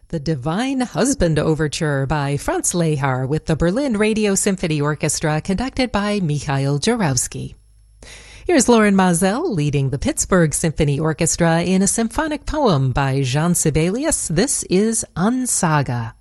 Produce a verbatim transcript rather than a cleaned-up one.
The Divine Husband Overture by Franz Lehar with the Berlin Radio Symphony Orchestra conducted by Mikhail Jarowski. Here's Loren Maazel leading the Pittsburgh Symphony Orchestra in a symphonic poem by Jean Sibelius. This is Ansaga.